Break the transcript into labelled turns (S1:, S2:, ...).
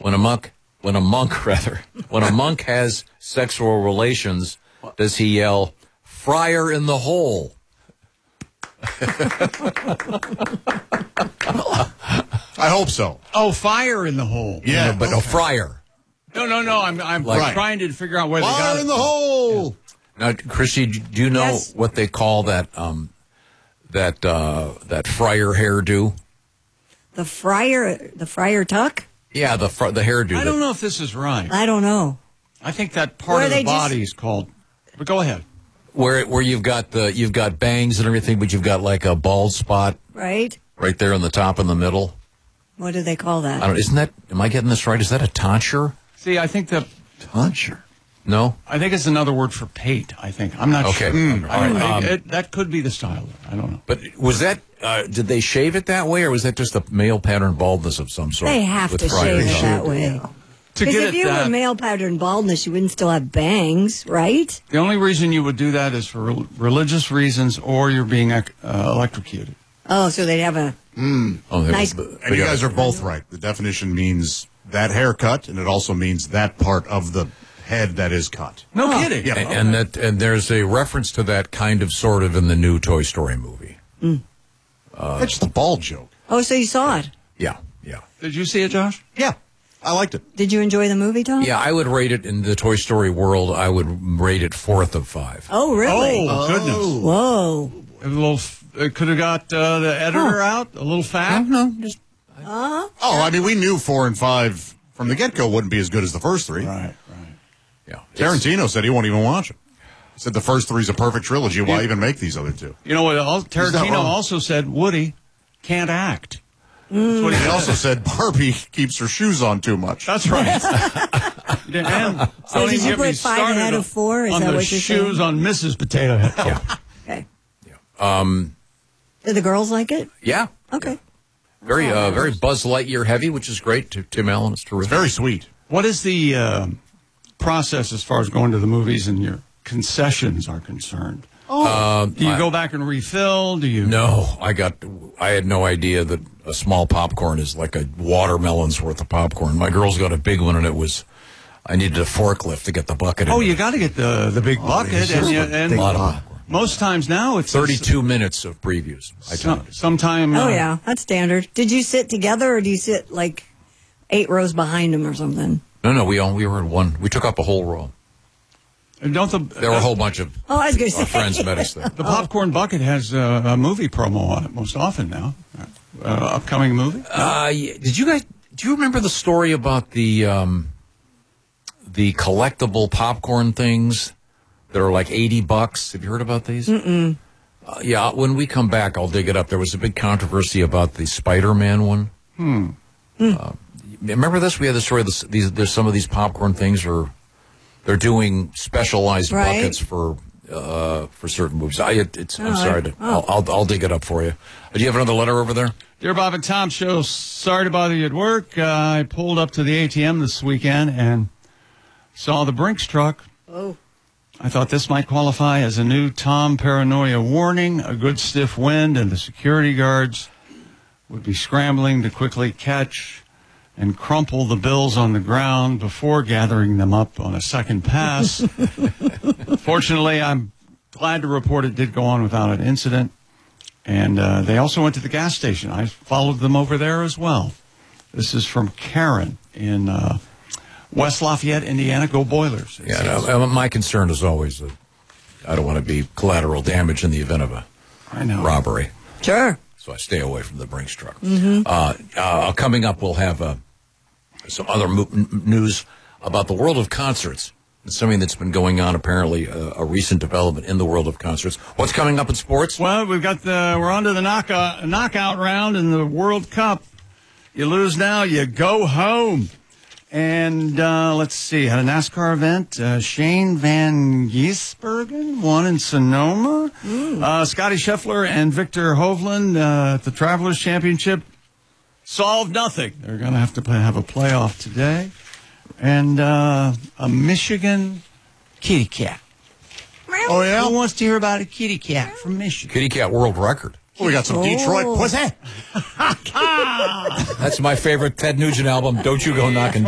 S1: when a monk has sexual relations, does he yell, "Friar in the hole"?
S2: I hope so.
S3: Oh, fire in the hole.
S2: Yeah,
S1: but no, friar.
S3: No. I'm trying to figure out where they got
S2: Fire
S3: it.
S2: in the hole.
S1: Now, Chrissy, do you know what they call that friar hairdo?
S4: The friar tuck?
S1: Yeah, the hairdo.
S3: I don't know if this is right.
S4: I don't know.
S3: I think that part of the body is called. But go ahead.
S1: Where you've got bangs and everything, but you've got like a bald spot
S4: right
S1: there on the top in the middle.
S4: What do they call that?
S1: Am I getting this right? Is that a tonsure?
S3: See, I think the
S2: Tonsure.
S1: No?
S3: I think it's another word for pate, I think. I'm not sure. That could be the style. I don't know.
S1: But was that, did they shave it that way, or was that just a male pattern baldness of some sort?
S4: They have to shave it that way. Because if you were male pattern baldness, you wouldn't still have bangs, right?
S3: The only reason you would do that is for religious reasons, or you're being electrocuted.
S4: Oh, so they'd have a nice...
S2: And you guys are both right. The definition means that haircut, and it also means that part of the head that is cut.
S3: No kidding.
S2: Yeah.
S1: And there's a reference to that kind of sort of in the new Toy Story movie.
S2: That's just a bald joke.
S4: Oh, so you saw it?
S1: Yeah.
S3: Did you see it, Josh?
S2: Yeah. I liked it.
S4: Did you enjoy the movie, Tom?
S1: Yeah, I would rate it in the Toy Story world. I would rate it 4th of 5.
S4: Oh, really?
S3: Oh, goodness.
S4: Whoa.
S3: It could have got the editor out, a little fat.
S1: No, just...
S2: I mean, we knew 4 and 5 from the get-go wouldn't be as good as the first 3.
S3: Right.
S1: Yeah.
S2: Tarantino said he won't even watch it. He said the first 3 is a perfect trilogy. Why even make these other 2?
S3: You know what? Tarantino also said Woody can't act. That's what
S2: he also said Barbie keeps her shoes on too much.
S3: That's right. And
S4: so did you put 5 ahead of 4? Is that what you're saying?
S3: Shoes on Mrs. Potato Head.
S1: Yeah.
S4: Okay.
S1: Yeah.
S4: Do the girls like it?
S1: Yeah.
S4: Okay.
S1: Very Buzz Lightyear heavy, which is great. Tim Allen is terrific.
S2: It's very sweet.
S3: What is the process as far as going to the movies and your concessions are concerned? Do you go back and refill?
S1: No, I had no idea that a small popcorn is like a watermelon's worth of popcorn. My girls got a big one, and I needed a forklift to get the bucket.
S3: Oh, you got to get the big bucket, and
S1: a lot of popcorn.
S3: Most times now it's
S1: 32 minutes of previews.
S3: Sometime.
S4: Oh yeah, that's standard. Did you sit together, or do you sit like 8 rows behind them or something?
S1: No, we were in one. We took up a whole row.
S3: And
S1: there were a whole bunch of
S4: I was gonna say.
S1: friends met us there.
S3: The popcorn bucket has a movie promo on it most often now. Upcoming movie?
S1: Do you remember the story about the collectible popcorn things that are like $80? Have you heard about these?
S4: Mm-mm.
S1: Yeah, when we come back, I'll dig it up. There was a big controversy about the Spider-Man one. Remember this? We had the story. There's some of these popcorn things they're doing specialized buckets for certain movies. I'm sorry. I'll dig it up for you. Do you have another letter over there?
S3: Dear Bob and Tom Show, sorry to bother you at work. I pulled up to the ATM this weekend and saw the Brinks truck.
S4: Oh.
S3: I thought this might qualify as a new Tom paranoia warning. A good stiff wind and the security guards would be scrambling to quickly catch and crumple the bills on the ground before gathering them up on a second pass. Fortunately, I'm glad to report it did go on without an incident. And they also went to the gas station. I followed them over there as well. This is from Karen in West Lafayette, Indiana. Go Boilers.
S1: Yeah, my concern is always that I don't want to be collateral damage in the event of a robbery.
S4: Sure.
S1: So I stay away from the Brinks truck.
S4: Mm-hmm.
S1: Coming up, we'll have some other news about the world of concerts. It's something that's been going on, apparently, a recent development in the world of concerts. What's coming up in sports?
S3: Well, we're on to the knockout round in the World Cup. You lose now, you go home. And let's see, had a NASCAR event. Shane Van Gisbergen won in Sonoma. Scotty Scheffler and Victor Hovland at the Travelers Championship solved nothing. They're going to have to have a playoff today. And a Michigan kitty cat.
S2: Oh, yeah?
S3: Who wants to hear about a kitty cat from Michigan?
S1: Kitty cat world record.
S2: Oh, we got some Detroit pussy.
S1: That's my favorite Ted Nugent album, Don't You Go Knocking